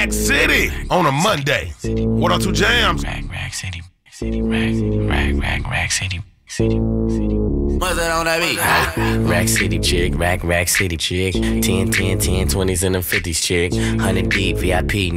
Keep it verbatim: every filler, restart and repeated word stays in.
Rack City on a Monday. What are two jams? Rack, Rack City, City, Rack, Rack, Rack, Rack City, City, City. What's that on that beat? Rack City chick, Rack, Rack City chick. ten, ten, ten, twenties and them fifties chick. one hundred deep, V I P.